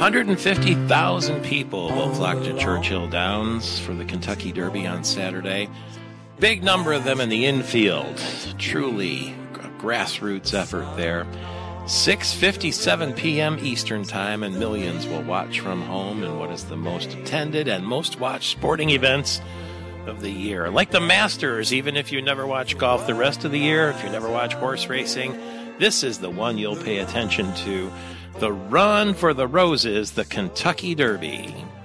150,000 people will flock to Churchill Downs for the Kentucky Derby on Saturday. Big number of them in the infield. Truly a grassroots effort there. 6:57 p.m. Eastern Time, and millions will watch from home in what is the most attended and most watched sporting events of the year. Like the Masters, even if you never watch golf the rest of the year, if you never watch horse racing, this is the one you'll pay attention to. The Run for the Roses, the Kentucky Derby.